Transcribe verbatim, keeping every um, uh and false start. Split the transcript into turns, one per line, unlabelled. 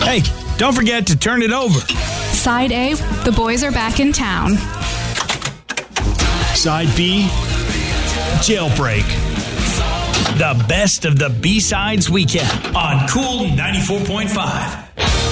Hey, don't forget to turn it over.
Side A, the boys are back in town.
Side B, Jailbreak. The best of the B-Sides weekend on Cool ninety-four point five.